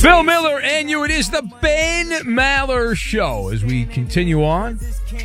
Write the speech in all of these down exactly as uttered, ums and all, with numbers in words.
Phil Miller and you. It is the Ben Maller Show as we continue on.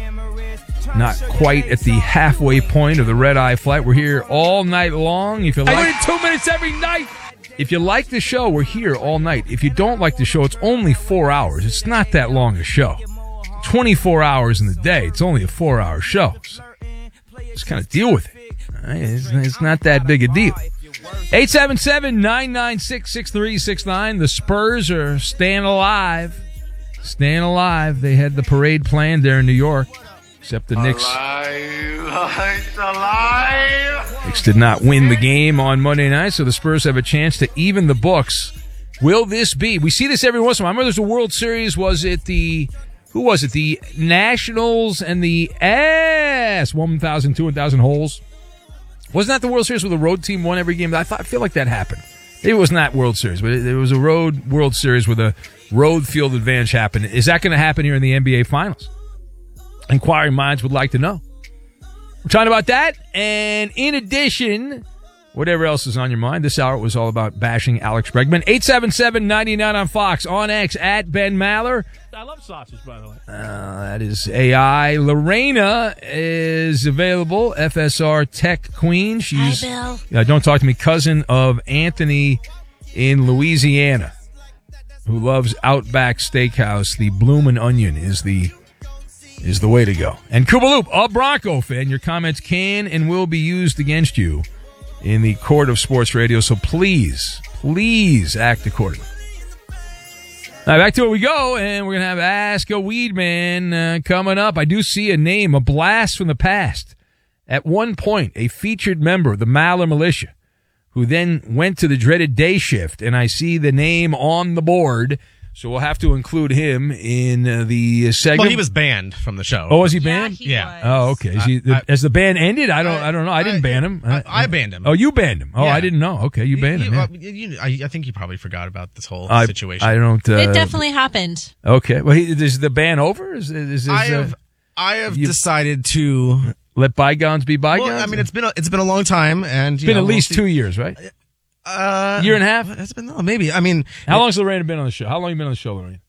Not quite at the halfway point of the red-eye flight. We're here all night long. If you like, I two minutes every night. If you like the show, we're here all night. If you don't like the show, it's only four hours. It's not that long a show. twenty-four hours in the day. It's only a four-hour show. So just kind of deal with it. All right? It's, it's not that big a deal. eight seven seven, nine nine six, six three six nine. The Spurs are staying alive. Staying alive. They had the parade planned there in New York. Except the Knicks. Alive. It's alive. Knicks did not win the game on Monday night, so the Spurs have a chance to even the books. Will this be? We see this every once in a while. I remember there's a World Series. Was it the... Who was it? The Nationals and the S. one thousand, two thousand holes. Wasn't that the World Series where the road team won every game? I thought I feel like that happened. Maybe it was not World Series, but it, it was a road World Series where the road field advantage happened. Is that going to happen here in the N B A Finals? Inquiring minds would like to know. We're talking about that, and in addition, whatever else is on your mind, this hour was all about bashing Alex Bregman. eight seven seven, nine nine on Fox, on X, at Ben Maller. I love sausage, by the way. Uh, that is A I. Lorena is available, F S R Tech Queen. She's, Hi, Bill. Uh, don't talk to me, cousin of Anthony in Louisiana, who loves Outback Steakhouse. The Bloomin' Onion is the is the way to go. And Koopaloop, a Bronco fan, your comments can and will be used against you in the court of sports radio, so please, please act accordingly. All right, back to it we go, and we're going to have Ask a Weed Man uh, coming up. I do see a name, a blast from the past. At one point, a featured member of the Maller Militia, who then went to the dreaded day shift, and I see the name on the board, so we'll have to include him in uh, the segment. Well, he was banned from the show. Oh, was he banned? Yeah. He Yeah. was. Oh, okay. Is he, I- I- has the ban ended? I don't. I, don't know. I didn't I- ban him. I, I banned him. Oh, you banned him. Oh, Yeah. I didn't know. Okay, you banned You- him. Yeah. well, you- I, I think you probably forgot about this whole I, situation. I don't. Uh, It definitely happened. Okay. Well, he, is the ban over? Is, is this, I have, uh, I have you- decided to. let bygones be bygones? Well, I mean, it's been a, it's been a long time, and It's you been know, at least we'll two see- years, right? uh, year and a half? It's been no, maybe. I mean, How long has Lorena been on the show? How long have you been on the show, Lorena?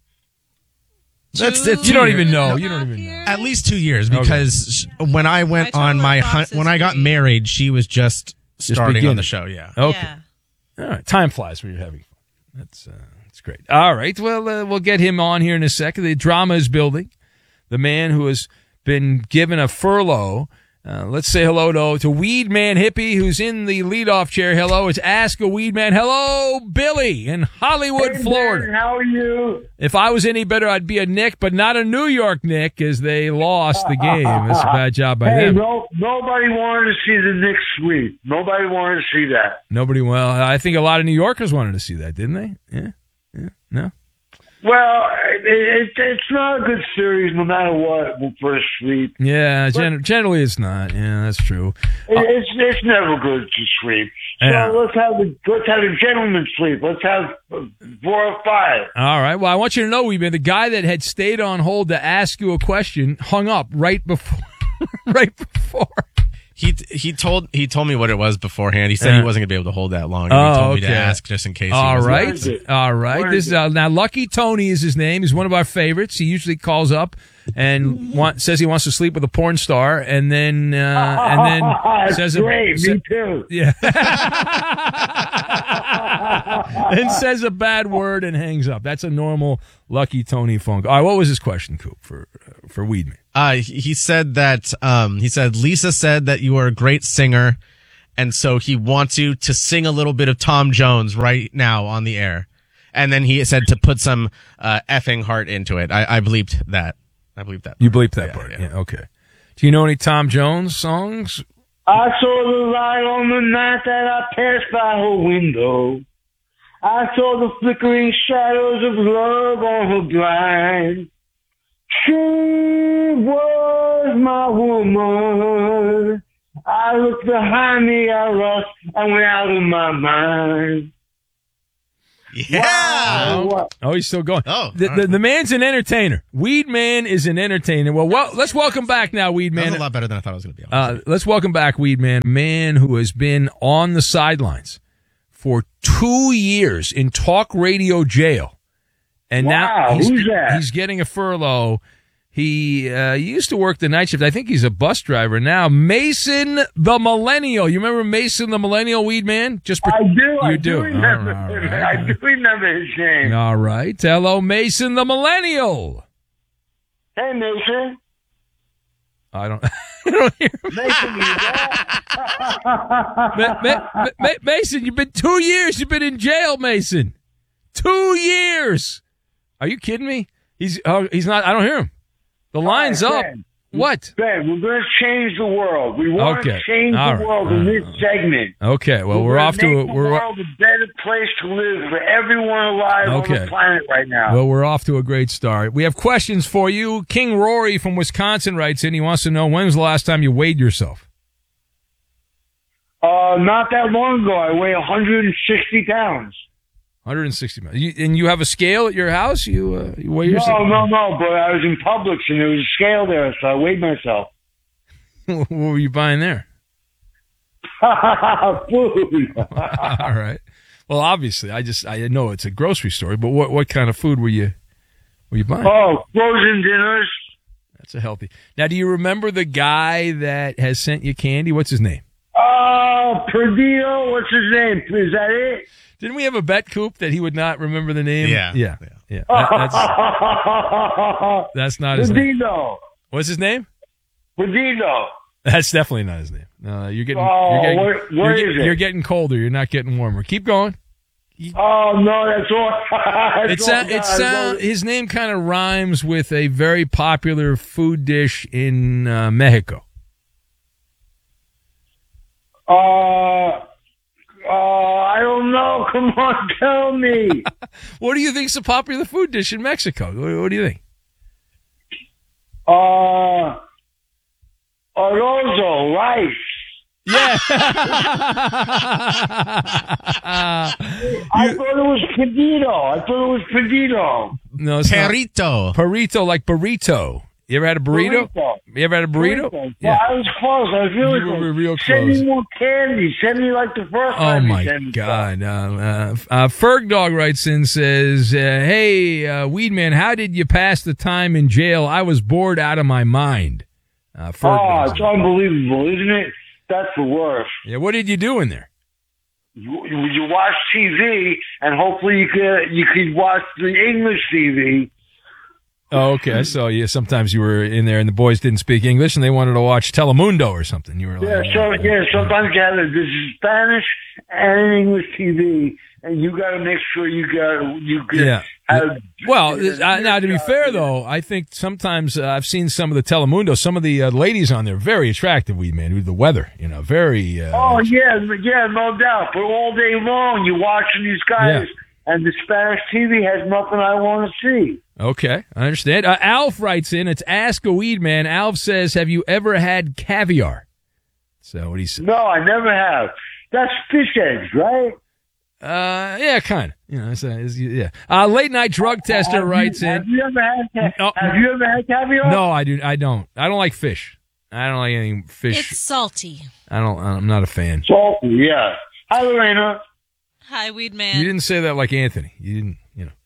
that's, that's You two don't years. even know. Two You and a don't half even know. years? At least two years, Okay. because when I went My on total my box hunt, is when I got three. married, she was just starting beginning. on the show. Yeah. Okay. Yeah. All right. Time flies when you're having fun. That's uh, that's great. All right. Well, uh, we'll get him on here in a second. The drama is building. The man who has been given a furlough. Uh, let's say hello to, to Weed Man Hippie, who's in the leadoff chair. Hello. It's Ask a Weed Man. Hello, Billy in Hollywood, Hey, Florida. Ben, how are you? If I was any better, I'd be a Nick, but not a New York Nick, as they lost the game. That's a bad job by Hey, them. no, nobody wanted to see the Knicks sweep. Nobody wanted to see that. Nobody. Well, I think a lot of New Yorkers wanted to see that, didn't they? Yeah. Yeah. No. Well, it, it, it's not a good series no matter what for a sweep. Yeah. Gen- generally, it's not. Yeah, that's true. It, it's it's never good to sweep. So Yeah. let's have the let's have a gentleman sweep. Let's have uh, four or five. All right. Well, I want you to know, Weedman, the guy that had stayed on hold to ask you a question hung up right before. right before. He he told he told me what it was beforehand. He said Yeah. he wasn't gonna be able to hold that long. And Oh, he told me to okay. ask just in case. he All was- right. Where is it? All right. Where This is is uh, now Lucky Tony is his name. He's one of our favorites. He usually calls up and want, says he wants to sleep with a porn star, and then uh, and then That's says great. a, sa- Me too. yeah, and says a bad word and hangs up. That's a normal Lucky Tony phone call. All right. What was his question, Coop, for uh, for Weedman? Uh, he he said that um he said Lisa said that you are a great singer, and so he wants you to sing a little bit of Tom Jones right now on the air. And then he said to put some uh, effing heart into it. I, I bleeped that. I bleeped that. You bleeped that Yeah, part. yeah. Yeah. Okay. Do you know any Tom Jones songs? I saw the light on the night that I passed by her window. I saw the flickering shadows of love on her blind. She was my woman. I looked behind me, I lost, I went out of my mind. Yeah. Wow, what? Oh, he's still going. Oh, the, all the, right. the man's an entertainer. Weed Man is an entertainer. Well, well let's welcome back now, Weed That was Man. a lot better than I thought it was going to be. Uh, let's welcome back Weed Man, a man who has been on the sidelines for two years in talk radio jail And Wow, now he's, who's that? he's getting a furlough. He uh, used to work the night shift. I think he's a bus driver now. Mason the Millennial. You remember Mason the Millennial, Weed Man? Just pre- I do. You I do. do remember All right, him. all right. I do remember his name. All right. Hello, Mason the Millennial. Hey, Mason. I don't, I don't hear him. Mason, you there? Ma- Ma- Ma- Ma- Mason, you've been two years. You've been in jail, Mason. Two years. Are you kidding me? He's oh, he's not. I don't hear him. The line's All up. right, Ben. What? Ben, we're going to change the world. We want Okay. to change All the right. world in this segment. Okay. Well, we're, gonna off to make a the we're world a better place to live for everyone alive Okay. on the planet right now. well we're off to a great start. We have questions for you. King Rory from Wisconsin writes in. He wants to know, when was the last time you weighed yourself? Uh, not that long ago, I weigh one hundred sixty pounds. one hundred sixty miles. You, and you have a scale at your house? You uh, you weigh yourself? No, no, no, but I was in Publix and there was a scale there, so I weighed myself. What were you buying there? Food. All right. Well, obviously, I just I know it's a grocery store, but what what kind of food were you were you buying? Oh, frozen dinners. That's a healthy. Now, do you remember the guy that has sent you candy? What's his name? Oh, Perdido, what's his name? Is that it? Didn't we have a bet, Coop, that he would not remember the name? Yeah. yeah, yeah. That- that's that's not his name. Perdido. What's his name? Perdido. That's definitely not his name. No, you're getting. Oh, you're getting, where- where you're, is get- it? you're getting colder. You're not getting warmer. Keep going. Oh, no, that's all. that's It's all a, it's God. a, his name kind of rhymes with a very popular food dish in uh, Mexico. Uh, uh, I don't know. Come on, tell me. What do you think's a popular food dish in Mexico? What, what do you think? Uh, Orozo, rice. Yeah. I thought it was Perdido. I thought it was Perdido. No, it's not. Perito. Burrito, like burrito. You ever had a burrito? Burrito. You ever had a burrito? Burrito. Yeah. I was close. I was really You were close. real Send close. me more candy. Send me like the first Oh time. you my sent me God! Uh, uh, uh, Ferg Dog writes in, says, uh, "Hey, uh, Weedman, how did you pass the time in jail? I was bored out of my mind." Uh, stuff. Ferg Oh, Dog's it's in. unbelievable, isn't it? That's the worst. Yeah, what did you do in there? You, you you watch T V, and hopefully you could you could watch the English T V. Oh, okay. I saw you. Sometimes you were in there, and the boys didn't speak English, and they wanted to watch Telemundo or something. You were Yeah, like, so yeah, sometimes you have a, this is Spanish and English T V, and you got to make sure you got you get Yeah. have. Well, uh, now to be fair though, I think sometimes uh, I've seen some of the Telemundo. Some of the uh, ladies on there very attractive. We man, with the weather, you know, very. Uh, Oh yeah, yeah, no doubt. But all day long, you're watching these guys, Yeah. and the Spanish T V has nothing I want to see. Okay, I understand. Uh, Alf writes in. It's Ask a Weed Man. Alf says, "Have you ever had caviar?" So what do you say? No, I never have. That's fish eggs, right? Uh, yeah, kind of. You know, it's, uh, it's, yeah. Uh, late night drug tester Have you- writes Have in. you ever had? ca- No. Have you ever had caviar? No, I do. I don't. I don't like fish. I don't like any fish. It's salty. I don't. I'm not a fan. Salty, yeah. Hi, Lorena. Hi, Weed You Man. didn't say that like Anthony. You didn't. You know.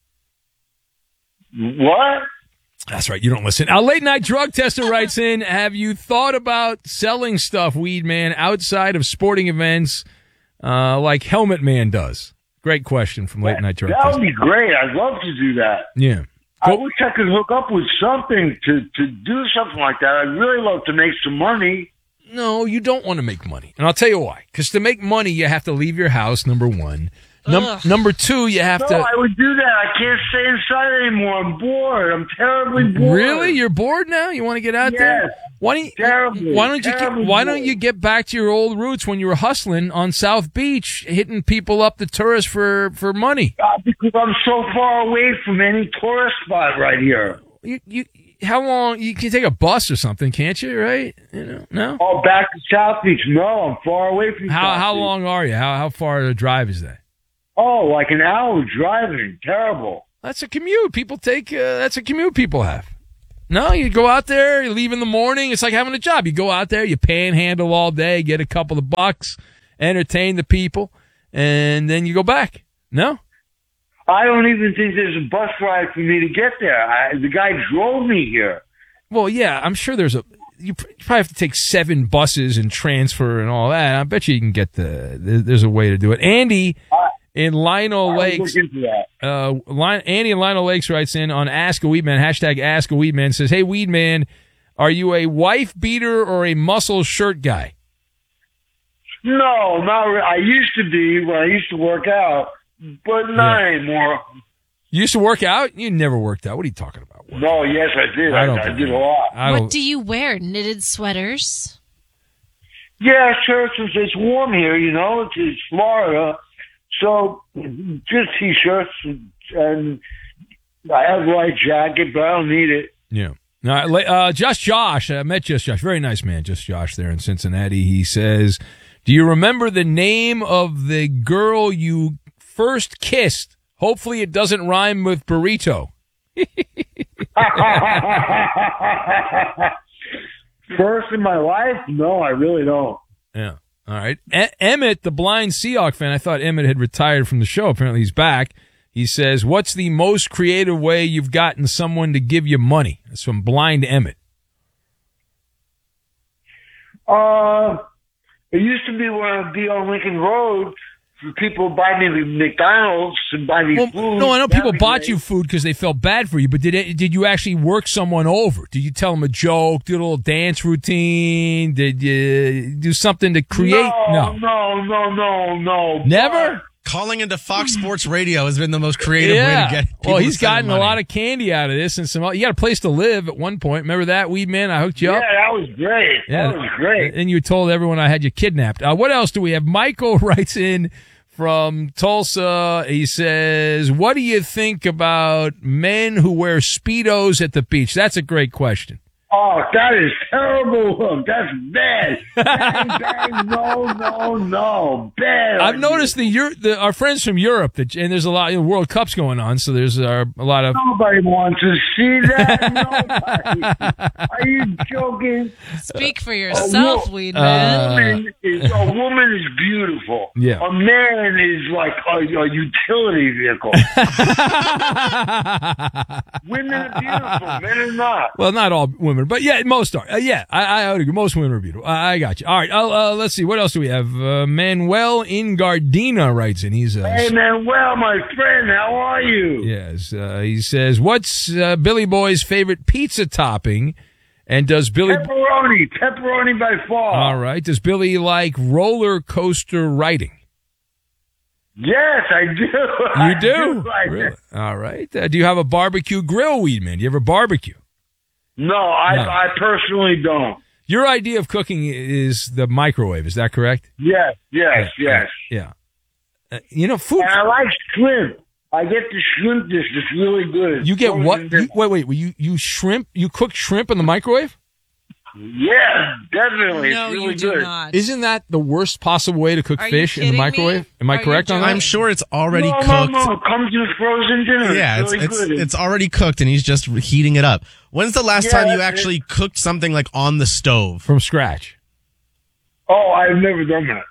What? That's right. You don't listen. Our late night drug tester writes in, have you thought about selling stuff, Weed Man, outside of sporting events uh, like Helmet Man does? Great question from late night drug That would tester. be great. I'd love to do that. Yeah. I Go- wish I could hook up with something to, to do something like that. I'd really love to make some money. No, you don't want to make money. And I'll tell you why. Because to make money, you have to leave your house, number one. Num- Ugh. number two, you have No, to... I would do that. I can't stay inside anymore. I'm bored. I'm terribly bored. Really? You're bored now? You want to get out Yes. there? Why don't you, Terribly, why don't you get, terribly why don't bored. you get back to your old roots when you were hustling on South Beach, hitting people up the tourists for, for money? Uh, because I'm so far away from any tourist spot right here. You, you, how long? You can take a bus or something, can't you? Right? You know, no. Oh, back to South Beach. No, I'm far away from How South how Beach. long are you? How how far of a drive is that? Oh, like an hour driving. Terrible. That's a commute. People take. Uh, that's a commute people have. No, you go out there, you leave in the morning. It's like having a job. You go out there, you panhandle all day, get a couple of bucks, entertain the people, and then you go back. No. I don't even think there's a bus ride for me to get there. I, the guy drove me here. Well, yeah, I'm sure there's a. You pr- you probably have to take seven buses and transfer and all that. I bet you you can get the. There's a way to do it. Andy in Lionel I'll Lakes. look into that. Uh, Lion, Andy in Lionel Lakes writes in on Ask a Weedman, hashtag Ask a Weedman, says, "Hey Weedman, are you a wife beater or a muscle shirt guy?" No, not re- I used to be when I used to work out, but not Yeah. anymore. You used to work out? You never worked out. What are you talking about? No, yes, I did. I I, don't I think did a you- lot. I What don't. do you wear? Knitted sweaters? Yeah, sure. Since it's warm here, you know, it's, it's Florida, so just t-shirts and, and I have a light jacket, but I don't need it. Yeah. Now, la- uh, Just Josh, I met Just Josh. Very nice man, Just Josh there in Cincinnati. He says, "Do you remember the name of the girl you first kissed? Hopefully it doesn't rhyme with burrito." First in my life? No, I really don't. Yeah. All right. E- Emmett, the blind Seahawk fan, I thought Emmett had retired from the show. Apparently he's back. He says, "What's the most creative way you've gotten someone to give you money?" That's from blind Emmett. Uh, it used to be when I'd be on Lincoln Road, for people buy me McDonald's and buy me Well, food. no, I know people That'd be bought great. you food because they felt bad for you, but did it, did you actually work someone over? Did you tell them a joke, do a little dance routine? Did you do something to create? No, no, no, no, no. Never? Calling into Fox Sports Radio has been the most creative Yeah. way to get people well, to he's send him gotten a money. lot of candy out of this and some. You got a place to live at one point. Remember that, Weed Man? I hooked you Yeah, up. that was great. Yeah. That was great. And you told everyone I had you kidnapped. Uh, what else do we have? Michael writes in from Tulsa. He says, "What do you think about men who wear Speedos at the beach?" That's a great question. Oh, that is terrible. Look, that's bad. Bang, bang, no, no, no. Bad. I've noticed the, Euro- the our friends from Europe, that, and there's a lot, you know, World Cup's going on, so there's uh, a lot of. Nobody wants to see that. Nobody. Are you joking? Speak for yourself, wo- Weed Uh, Man. A woman is, a woman is beautiful. Yeah. A man is like a, a utility vehicle. Women are beautiful. Men are not. Well, not all women, but yeah, most are. Uh, yeah, I, I would agree. Most women are beautiful. I, I got you. All right, uh, uh, let's see. What else do we have? Uh, Manuel in Gardena writes in. He's uh, Hey, man, well, my friend, how are you? yes. Uh, he says, "What's uh, Billy Boy's favorite pizza topping?" And does Billy? Pepperoni. Pepperoni by far. All right. Does Billy like roller coaster riding? Yes, I do. You I do. like Really? it. All right. Uh, do you have a barbecue grill, Weed Man? Do you ever barbecue? No, I, No. I personally don't. Your idea of cooking is the microwave. Is that correct? Yes, yes, yes. Yeah. Uh, you know, food. And I like shrimp. I get the shrimp dish. It's really good. You get Frozen what? dip. You, wait, wait. You you shrimp? You cook shrimp in the microwave? Yeah, definitely. No, it's really you do good. not. Isn't that the worst possible way to cook Are you fish in the kidding microwave? me? Am I Are you correct on that? I'm sure it's already no, cooked. No, no, it comes in frozen dinner. Yeah, it's, it's really it's, good. it's already cooked and he's just heating it up. When's the last Yeah, time you that's actually cooked something like on the stove? From scratch. Oh, I've never done that.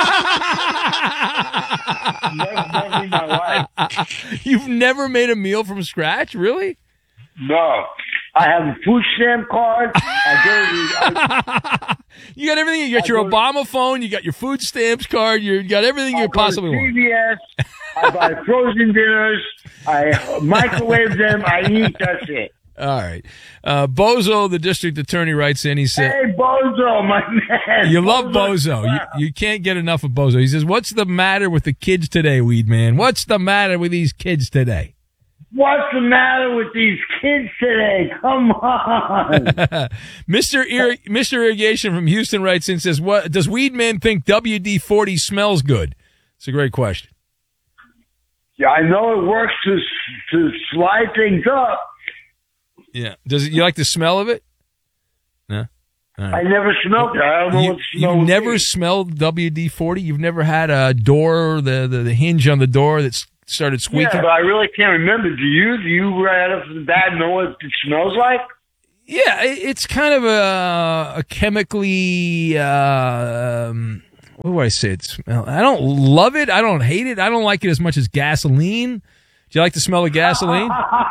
never, never in my life. You've never made a meal from scratch, really? No. I have a food stamp card. I go to, I, You got everything. You got your I go- Obama phone. You got your food stamps card. You got everything I you go possibly to want. C V S. I buy frozen dinners. I microwave them. I eat. That's it. All right. Uh, Bozo, the district attorney, writes in. He said, Hey, Bozo, my man. "You love Bozo. You, you can't get enough of Bozo." He says, "What's the matter with the kids today, Weed Man? What's the matter with these kids today?" What's the matter with these kids today? Come on. Mister Ir- Mister Irrigation from Houston writes in, says, "What does Weed Man think W D forty smells good?" It's a great question. Yeah, I know it works to to slide things up. Yeah. Does it, you like the smell of it? No. All right. I never smelled it. I don't know You, what the smell you've would never be. smelled W D forty? You've never had a door, the, the, the hinge on the door that's started Yeah, squeaking? but I really can't remember. Do you? Do you right off the bat know what it smells like? Yeah, it- it's kind of a, a chemically, uh, um, what do I say? It's, I don't love it. I don't hate it. I don't like it as much as gasoline. Do you like the smell of gasoline?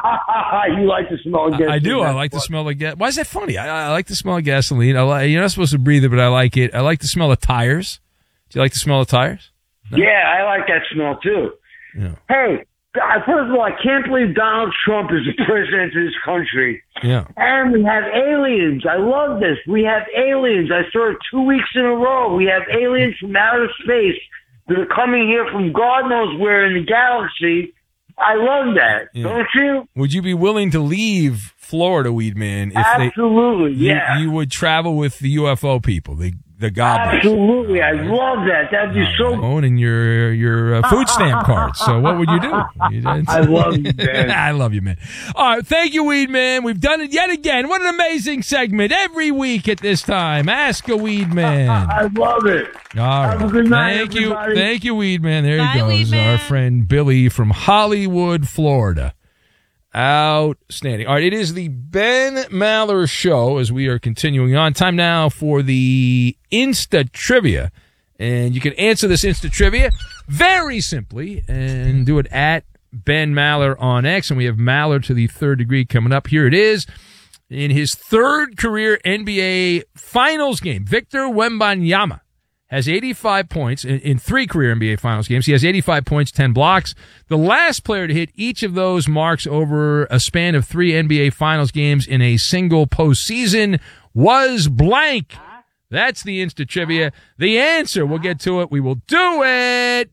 You like the smell of gasoline? I do. I like the smell of gas. Why is that funny? I, I like the smell of gasoline. I like, you're not supposed to breathe it, but I like it. I like the smell of tires. Do you like the smell of tires? No? Yeah, I like that smell too. Yeah. Hey, God, first of all, I can't believe Donald Trump is the president of this country. Yeah. And we have aliens. I love this. We have aliens. I saw it two weeks in a row. We have aliens from outer space that are coming here from God knows where in the galaxy. I love that. Yeah. Don't you? Would you be willing to leave Florida, Weedman, if Absolutely, they, yeah. You, you would travel with the U F O people, the the gobblers. Absolutely, I love that. That'd be so. Owning your your uh, food stamp cards. So what would you do? I love you, man. I love you, man. All right, thank you, Weedman. We've done it yet again. What an amazing segment every week at this time. Ask a Weedman. I love it. All right. Have a good night, Thank everybody. you, thank you, Weedman. There Bye, he goes, Weedman. our friend Billy from Hollywood, Florida. Outstanding. All right, it is the Ben Maller Show as we are continuing on. Time now for the Insta Trivia. And you can answer this Insta Trivia very simply and do it at Ben Maller on X. And we have Maller to the third degree coming up. Here it is. In his third career N B A Finals game, Victor Wembanyama has eighty-five points in, in three career N B A Finals games. He has eighty-five points, ten blocks. The last player to hit each of those marks over a span of three N B A Finals games in a single postseason was blank. That's the Insta Trivia. The answer, we'll get to it. We will do it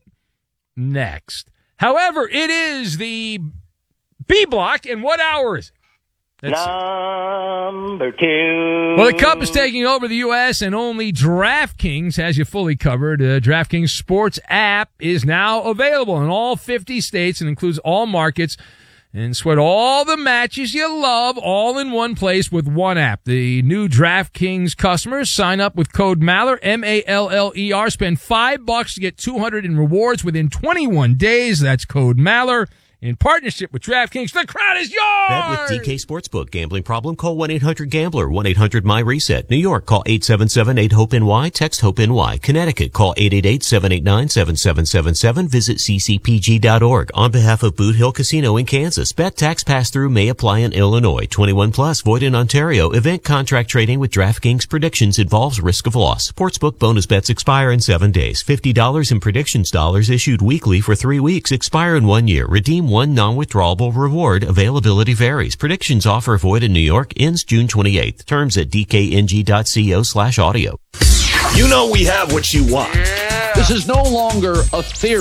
next. However, it is the B block, and what hour is it? Let's see. Number two. Well, the Cup is taking over the U S, and only DraftKings has you fully covered. The DraftKings Sports app is now available in all fifty states and includes all markets. And sweat all the matches you love all in one place with one app. The new DraftKings customers sign up with code Maller, M A L L E R. Spend five bucks to get two hundred in rewards within twenty-one days. That's code Maller. In partnership with DraftKings, the crowd is yours! Bet with D K Sportsbook. Gambling problem? Call one eight hundred gambler, one eight hundred my reset. New York, call eight seven seven eight hope N Y, text HOPE-NY. Connecticut, call eight eight eight seven eight nine seven seven seven seven. Visit c c p g dot org. On behalf of Boot Hill Casino in Kansas, bet tax pass-through may apply in Illinois. twenty-one plus, void in Ontario. Event contract trading with DraftKings predictions involves risk of loss. Sportsbook bonus bets expire in seven days. fifty dollars in predictions dollars issued weekly for three weeks. Expire in one year. Redeem one non-withdrawable reward. Availability varies. Predictions offer void in New York. Ends June twenty-eighth. Terms at d k n g dot co slash audio. You know we have what you want. This is no longer a theory.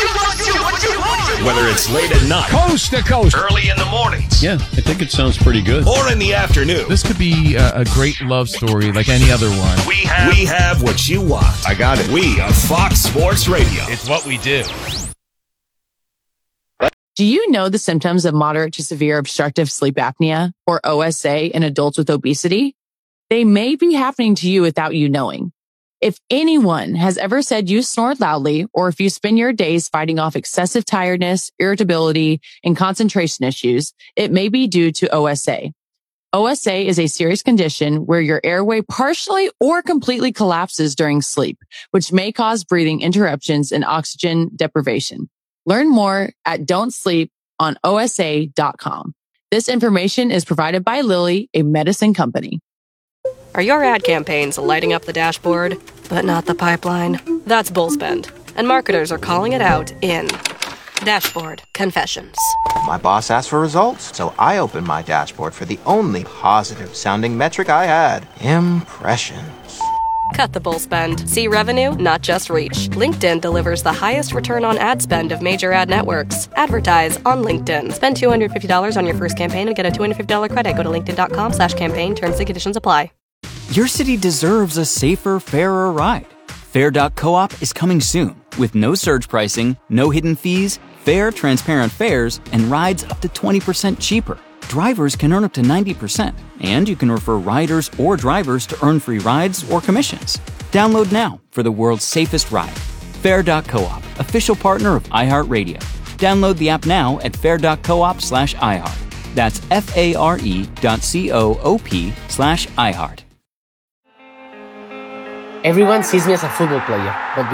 Whether it's late at night, Coast to coast. early in the mornings, Yeah, I think it sounds pretty good. or in the afternoon, This could be a, a great love story like any other one. we have, we have what you want. I got it. We are Fox Sports Radio. It's what we do. Do you know the symptoms of moderate to severe obstructive sleep apnea, or O S A, in adults with obesity? They may be happening to you without you knowing. If anyone has ever said you snore loudly, or if you spend your days fighting off excessive tiredness, irritability, and concentration issues, it may be due to O S A. O S A is a serious condition where your airway partially or completely collapses during sleep, which may cause breathing interruptions and oxygen deprivation. Learn more at don't sleep on O S A dot com. This information is provided by Lilly, a medicine company. Are your ad campaigns lighting up the dashboard, but not the pipeline? That's Bullspend, and marketers are calling it out in Dashboard Confessions. My boss asked for results, so I opened my dashboard for the only positive-sounding metric I had, impressions. Cut the bull spend. See revenue, not just reach. LinkedIn delivers the highest return on ad spend of major ad networks. Advertise on LinkedIn. Spend two hundred fifty dollars on your first campaign and get a two hundred fifty dollars credit. Go to linkedin.com slash campaign. Terms and conditions apply. Your city deserves a safer, fairer ride. Fair dot coop is coming soon with no surge pricing, no hidden fees, fair, transparent fares, and rides up to twenty percent cheaper. Drivers can earn up to ninety percent, and you can refer riders or drivers to earn free rides or commissions. Download now for the world's safest ride. Fair dot coop, official partner of iHeartRadio. Download the app now at fair dot coop slash iHeart. That's F-A-R-E dot C-O-O-P slash iHeart. Everyone sees me as a football player, but